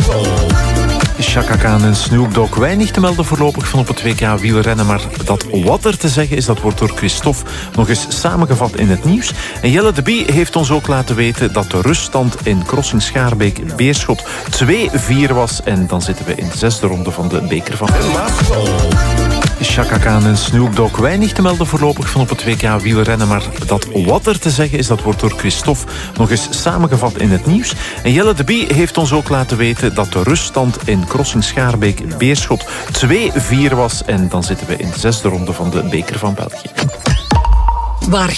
Chaka Khan en Snoop Dogg. Weinig te melden voorlopig van op het WK wielrennen, maar dat wat er te zeggen is, dat wordt door Christophe nog eens samengevat in het nieuws. En Jelle de Bie heeft ons ook laten weten dat de ruststand in Crossing Schaarbeek-Beerschot 2-4 was. En dan zitten we in de 6e ronde van de beker van Chaka Khan en Snoop Dogg. Weinig te melden voorlopig van op het WK wielrennen, maar dat wat er te zeggen is, dat wordt door Christophe nog eens samengevat in het nieuws. En Jelle de Bie heeft ons ook laten weten dat de ruststand in Crossing Schaarbeek-Beerschot 2-4 was. En dan zitten we in de 6e ronde van de beker van België.